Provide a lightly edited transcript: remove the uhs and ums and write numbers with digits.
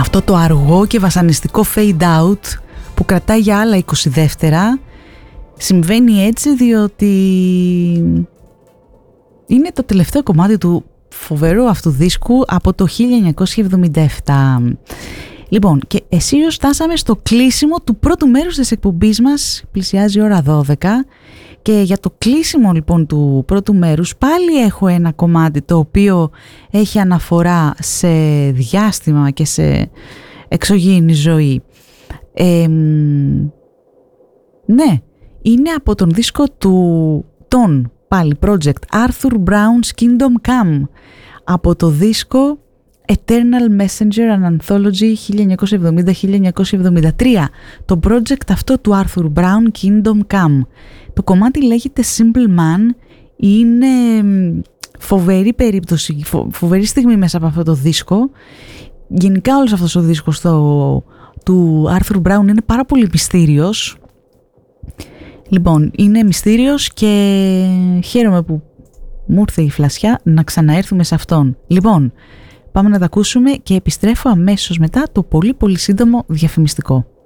αυτό το αργό και βασανιστικό fade out που κρατάει για άλλα 20 δεύτερα. Συμβαίνει έτσι διότι είναι το τελευταίο κομμάτι του φοβερού αυτού δίσκου από το 1977. Λοιπόν, και εσείς φτάσαμε στο κλείσιμο του πρώτου μέρους της εκπομπής μας. Πλησιάζει η ώρα 12 και για το κλείσιμο λοιπόν του πρώτου μέρους πάλι έχω ένα κομμάτι το οποίο έχει αναφορά σε διάστημα και σε εξωγήινη ζωή. Ναι, είναι από τον δίσκο των πάλι project Arthur Brown's Kingdom Come, από το δίσκο Eternal Messenger An Anthology 1970-1973, το project αυτό του Arthur Brown Kingdom Come. Το κομμάτι λέγεται Simple Man, είναι φοβερή περίπτωση, φοβερή στιγμή μέσα από αυτό το δίσκο. Γενικά όλος αυτός ο δίσκος του Arthur Brown είναι πάρα πολύ μυστήριος. Λοιπόν, είναι μυστήριος και χαίρομαι που μου ήρθε η φλασιά να ξαναέρθουμε σε αυτόν. Λοιπόν, πάμε να τα ακούσουμε και επιστρέφω αμέσως μετά το πολύ πολύ σύντομο διαφημιστικό.